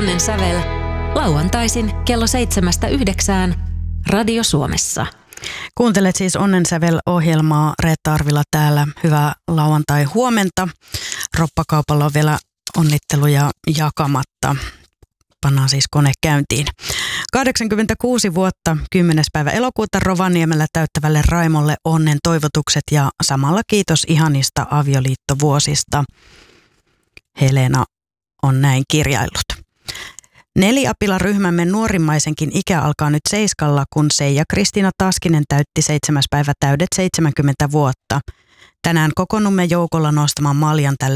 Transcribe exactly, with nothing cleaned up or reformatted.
Onnensävel. Lauantaisin kello seitsemästä yhdeksään Radio Suomessa. Kuuntelet siis Onnensävel-ohjelmaa. Reetta Arvila täällä. Hyvää lauantai-huomenta. Roppakaupalla on vielä onnitteluja jakamatta. Pannaan siis kone käyntiin. kahdeksankymmentäkuusi vuotta, kymmenes päivä elokuuta Rovaniemellä täyttävälle Raimolle onnen toivotukset ja samalla kiitos ihanista avioliittovuosista. Helena on näin kirjaillut. Neliapila-ryhmämme nuorimmaisenkin ikä alkaa nyt seiskalla, kun Seija Kristiina Taskinen täytti seitsemäs päivä täydet seitsemänkymmentä vuotta. Tänään kokoonnumme joukolla nostamaan maljan tälle